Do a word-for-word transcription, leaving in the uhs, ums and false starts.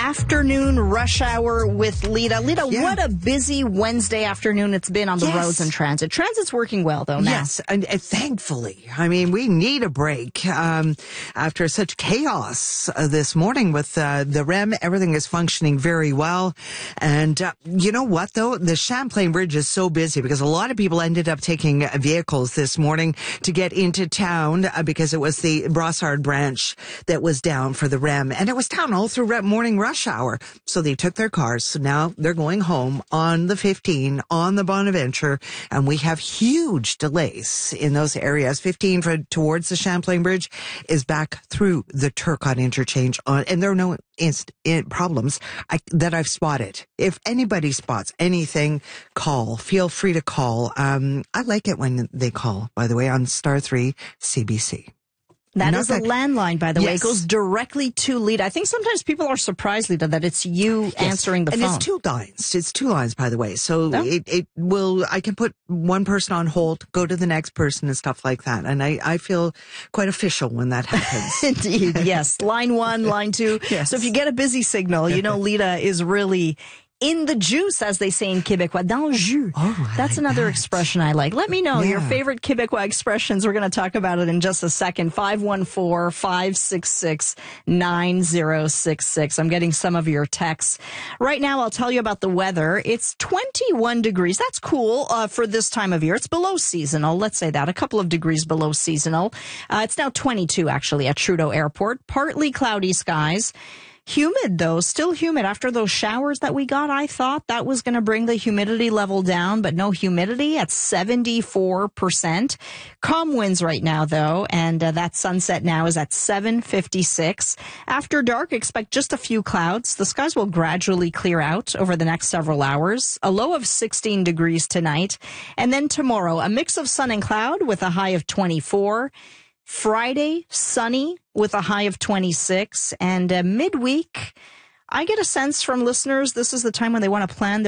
Afternoon rush hour with Lita. Lita, Yeah. what a busy Wednesday afternoon it's been on the Yes. roads and transit. Transit's working well, though, now. Yes, and, and thankfully. I mean, we need a break um, after such chaos uh, this morning with uh, the R E M. Everything is functioning very well. And uh, you know what, though? The Champlain Bridge is so busy because a lot of people ended up taking uh, vehicles this morning to get into town uh, because it was the Brossard branch that was down for the R E M. And it was down all through re- morning rush hour. So they took their cars. So now they're going home on the fifteen, on the Bonaventure, and we have huge delays in those areas. fifteen for, towards the Champlain Bridge is back through the Turcotte interchange on, and there are no inst- in problems I, that I've spotted. If anybody spots anything, call. Feel free to call. Um, I like it when they call, by the way, on Star three C B C. That Not is a that- landline, by the way. It Yes. goes directly to Lita. I think sometimes people are surprised, Lita, that it's you Yes. answering the and phone. it's two lines. It's two lines, by the way. So Oh. it, it will, I can put one person on hold, go to the next person and stuff like that. And I, I feel quite official when that happens. Indeed, yes. Line one, line two. Yes. So if you get a busy signal, you know Lita is really in the juice, as they say in Québécois, dans le jus. Oh, I That's like another that. expression I like. Let me know your Yeah. favorite Québécois expressions. We're going to talk about it in just a second. five one four, five six six, nine zero six six. I'm getting some of your texts. Right now, I'll tell you about the weather. It's twenty-one degrees. That's cool uh, for this time of year. It's below seasonal. Let's say that. A couple of degrees below seasonal. Uh, it's now twenty-two, actually, at Trudeau Airport. Partly cloudy skies. Humid, though, still humid. After those showers that we got, I thought that was going to bring the humidity level down, but no humidity at seventy-four percent. Calm winds right now, though, and uh, that sunset now is at seven fifty-six. After dark, expect just a few clouds. The skies will gradually clear out over the next several hours. A low of sixteen degrees tonight. And then tomorrow, a mix of sun and cloud with a high of twenty-four. Friday, sunny with a high of twenty-six, and uh, midweek, I get a sense from listeners this is the time when they want to plan their